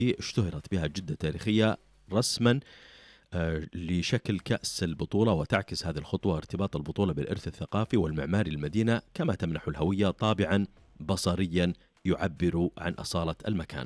اشتهرت بها جدة تاريخية رسما لشكل كأس البطولة، وتعكس هذه الخطوة ارتباط البطولة بالإرث الثقافي والمعماري للمدينة، كما تمنح الهوية طابعا بصريا يعبر عن أصالة المكان.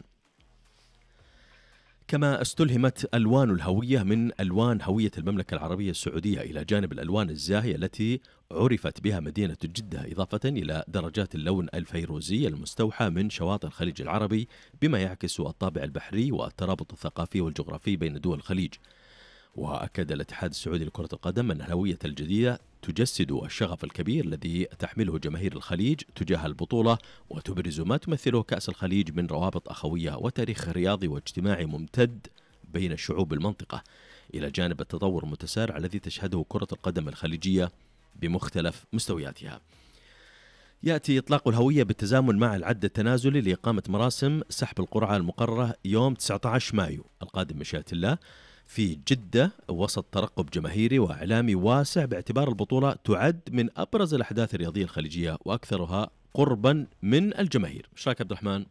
كما استلهمت ألوان الهوية من ألوان هوية المملكة العربية السعودية، إلى جانب الألوان الزاهية التي عرفت بها مدينة جدة، إضافة إلى درجات اللون الفيروزي المستوحى من شواطئ الخليج العربي، بما يعكس الطابع البحري والترابط الثقافي والجغرافي بين دول الخليج. وأكد الاتحاد السعودي لكرة القدم أن الهوية الجديدة تجسد الشغف الكبير الذي تحمله جماهير الخليج تجاه البطولة، وتبرز ما تمثله كأس الخليج من روابط أخوية وتاريخ رياضي واجتماعي ممتد بين شعوب المنطقة، إلى جانب التطور المتسارع الذي تشهده كرة القدم الخليجية بمختلف مستوياتها. يأتي إطلاق الهوية بالتزامن مع العد التنازلي لإقامة مراسم سحب القرعة المقررة يوم 19 مايو القادم مشيئة الله في جدة، وسط ترقب جماهيري وإعلامي واسع، باعتبار البطولة تعد من أبرز الأحداث الرياضية الخليجية وأكثرها قربا من الجماهير. ايش رايك عبد الرحمن؟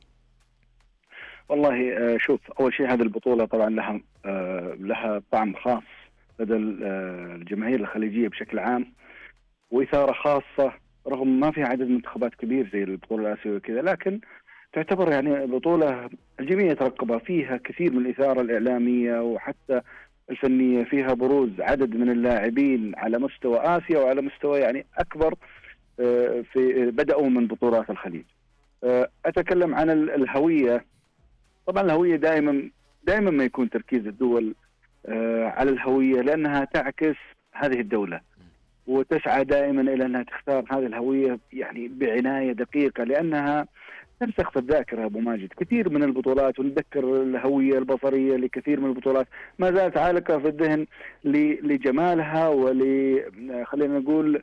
والله شوف، أول شيء هذه البطولة طبعا لها طعم خاص لدى الجماهير الخليجية بشكل عام، وإثارة خاصة رغم ما في عدد منتخبات كبير زي البطولة الآسيوية كذا، لكن تعتبر يعني بطولة الجميع يترقبها، فيها كثير من الإثارة الإعلامية وحتى الفنية، فيها بروز عدد من اللاعبين على مستوى آسيا وعلى مستوى يعني أكبر في بدأوا من بطولات الخليج. أتكلم عن الهوية. طبعا الهوية دائما ما يكون تركيز الدول على الهوية، لأنها تعكس هذه الدولة، وتسعى دائما إلى أنها تختار هذه الهوية يعني بعناية دقيقة، لأنها ترسخ في الذاكرة أبو ماجد. كثير من البطولات، ونذكر الهوية البصرية لكثير من البطولات ما زالت عالقة في الذهن لجمالها خلينا نقول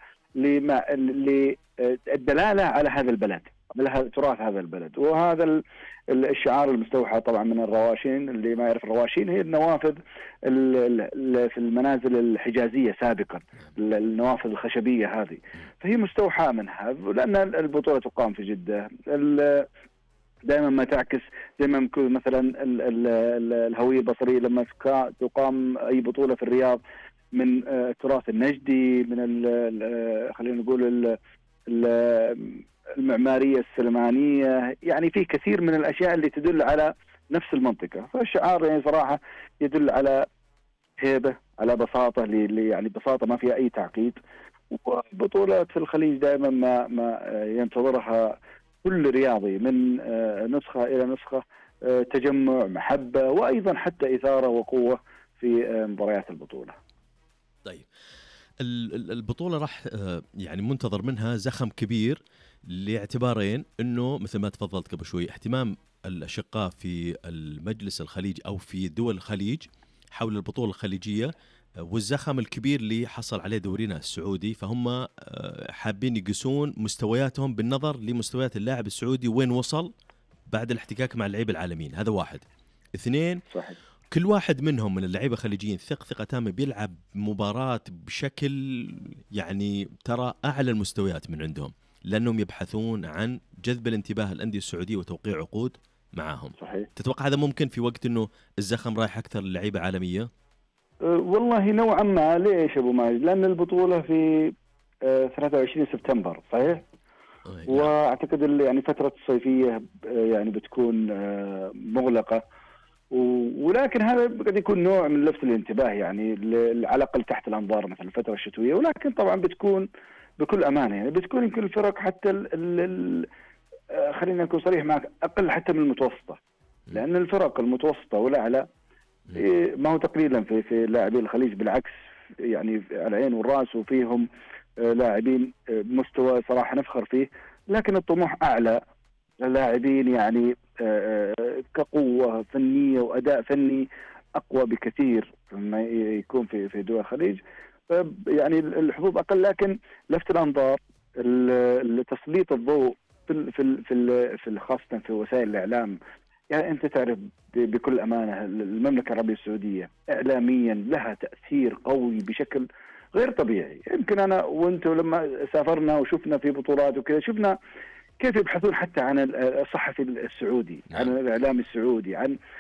للدلالة على هذا البلد، على تراث هذا البلد. وهذا الشعار المستوحى طبعا من الرواشين. اللي ما يعرف الرواشين هي النوافذ في المنازل الحجازية سابقا، النوافذ الخشبية هذه، فهي مستوحى منها، لأن البطولة تقام في جدة. دائما ما تعكس زي ما يكون مثلا الهوية البصرية لما تقام أي بطولة في الرياض من التراث النجدي، من خلينا نقول المعمارية السلمانية، يعني في كثير من الأشياء اللي تدل على نفس المنطقة. فالشعار يعني صراحة يدل على هيبة، على بساطة، يعني بساطة ما فيها أي تعقيد. وبطولات في الخليج دائما ما ينتظرها كل رياضي من نسخة إلى نسخة، تجمع، محبة، وأيضا حتى إثارة وقوة في مباريات البطولة. طيب، البطولة راح يعني منتظر منها زخم كبير لاعتبارين، انه مثل ما تفضلت قبل شوي، اهتمام الاشقاء في المجلس الخليج او في دول الخليج حول البطولة الخليجية، والزخم الكبير اللي حصل عليه دورينا السعودي، فهم حابين يقيسون مستوياتهم بالنظر لمستويات اللاعب السعودي وين وصل بعد الاحتكاك مع اللعيبة العالميين. هذا واحد. اثنين، صحيح. كل واحد منهم من اللعيبة الخليجيين ثقة تامة بيلعب مباراة بشكل يعني ترى أعلى المستويات من عندهم، لأنهم يبحثون عن جذب الانتباه الأندية السعودية وتوقيع عقود معاهم. صحيح. تتوقع هذا ممكن في وقت أنه الزخم رايح أكثر للعيبة عالمية؟ والله نوعا ما. ليش أبو ماجد؟ لأن البطولة في 23 سبتمبر صحيح؟ وأعتقد يعني فترة الصيفية يعني بتكون مغلقة، ولكن هذا قد يكون نوع من لفت الانتباه يعني على الأقل تحت الأنظار مثل الفترة الشتوية. ولكن طبعا بتكون بكل أمانة يعني بتكون يمكن الفرق حتى خلينا نكون صريح معك، أقل حتى من المتوسطة، لأن الفرق المتوسطة والأعلى ما هو تقليلا في لاعبين الخليج، بالعكس يعني على العين والرأس، وفيهم لاعبين مستوى صراحة نفخر فيه، لكن الطموح أعلى. اللاعبين يعني كقوة فنية وأداء فني أقوى بكثير مما يكون في دول الخليج، يعني الحظوظ أقل. لكن لفت الأنظار، تسليط الضوء في خاصة في وسائل الإعلام. يعني أنت تعرف بكل أمانة المملكة العربية السعودية إعلاميا لها تأثير قوي بشكل غير طبيعي. يمكن أنا وأنت لما سافرنا وشفنا في بطولات وكذا، شفنا كيف يبحثون حتى عن الصحفي السعودي، نعم. عن الإعلام السعودي، عن